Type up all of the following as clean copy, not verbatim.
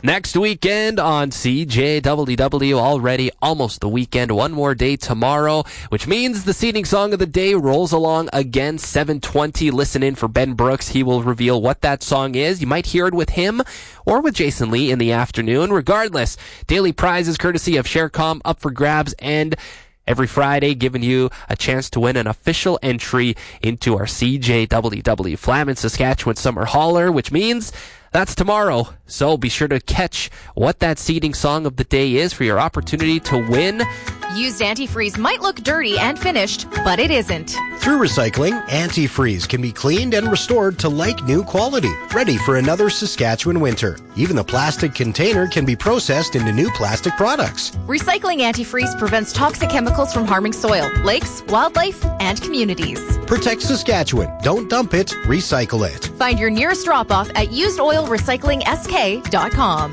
Next weekend on CJWW, already almost the weekend. One more day tomorrow, which means the seeding song of the day rolls along again, 7:20. Listen in for Ben Brooks. He will reveal what that song is. You might hear it with him or with Jason Lee in the afternoon. Regardless, daily prizes courtesy of Sharecom up for grabs, and every Friday giving you a chance to win an official entry into our CJWW Flam in Saskatchewan Summer Hauler, which means that's tomorrow. So be sure to catch what that seeding song of the day is for your opportunity to win. Used antifreeze might look dirty and finished, but it isn't. Through recycling, antifreeze can be cleaned and restored to like new quality, ready for another Saskatchewan winter. Even the plastic container can be processed into new plastic products. Recycling antifreeze prevents toxic chemicals from harming soil, lakes, wildlife, and communities. Protect Saskatchewan. Don't dump it, recycle it. Find your nearest drop-off at usedoilrecyclingsk.com.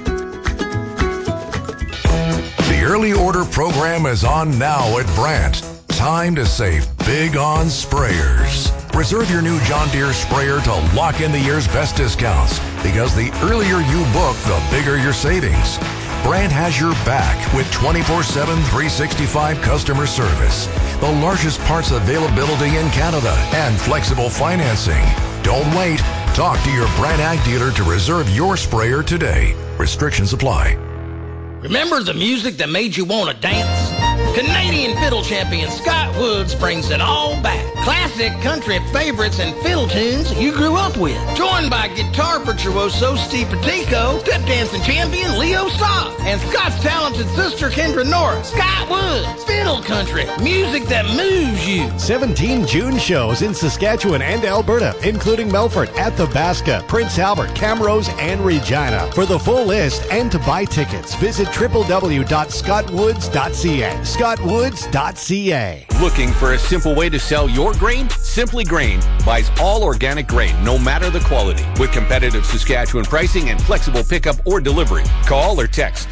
The early order program is on now at Brandt. Time to save big on sprayers. Reserve your new John Deere sprayer to lock in the year's best discounts, because the earlier you book, the bigger your savings. Brandt has your back with 24/7, 365 customer service, the largest parts availability in Canada, and flexible financing. Don't wait. Talk to your Brandt Ag dealer to reserve your sprayer today. Restrictions apply. Remember the music that made you want to dance? Canadian fiddle champion Scott Woods brings it all back. Classic country favorites and fiddle tunes you grew up with. Joined by guitar virtuoso Steve Petico, step dancing champion Leo Stock, and Scott's talented sister Kendra Norris. Scott Woods, fiddle country, music that moves you. 17 June shows in Saskatchewan and Alberta, including Melfort, Athabasca, Prince Albert, Camrose, and Regina. For the full list and to buy tickets, visit www.scottwoods.ca. scottwoods.ca. Looking for a simple way to sell your grain? Simply Grain buys all organic grain, no matter the quality, with competitive Saskatchewan pricing and flexible pickup or delivery. Call or text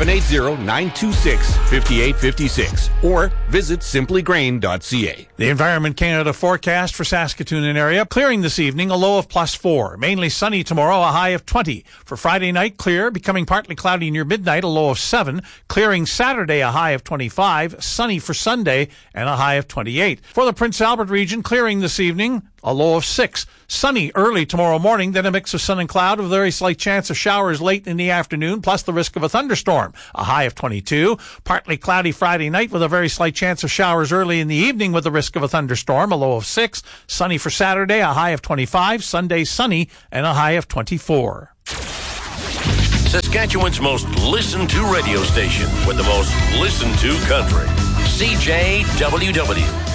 780-926-5856 or visit simplygrain.ca. The Environment Canada forecast for Saskatoon and area: clearing this evening, a low of +4. Mainly sunny tomorrow, a high of 20. For Friday night, clear, becoming partly cloudy near midnight, a low of 7. Clearing Saturday, a high of 25. Sunny for Sunday, and a high of 28. For the Prince Albert region, clearing this evening, a low of 6. Sunny early tomorrow morning, then a mix of sun and cloud with a very slight chance of showers late in the afternoon, plus the risk of a thunderstorm, a high of 22. Partly cloudy Friday night with a very slight chance of showers early in the evening with the risk of a thunderstorm, a low of 6. Sunny for Saturday, a high of 25. Sunday sunny, and a high of 24. Saskatchewan's most listened to radio station with the most listened to country. CJWW.